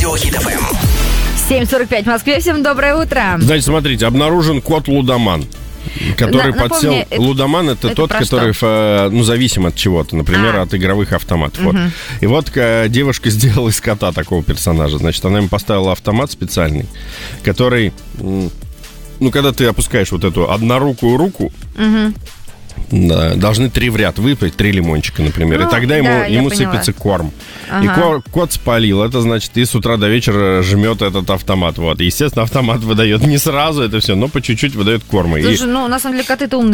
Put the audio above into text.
Радиохит FM. 7:45 в Москве. Всем доброе утро. Значит, смотрите, обнаружен кот Лудоман, который подсел... Лудоман — это тот, который зависим от чего-то, например, от игровых автоматов. Вот. И вот девушка сделала из кота такого персонажа. Значит, она ему поставила автомат специальный, который... когда ты опускаешь вот эту однорукую руку... Да, должны 3 в ряд выпать, 3 лимончика, например. И тогда ему сыпется корм. И кот спалил. Это значит, и с утра до вечера жмет этот автомат. Вот. Естественно, автомат выдает не сразу это все, но по чуть-чуть выдает корм. Слушай, на самом деле коты-то умные.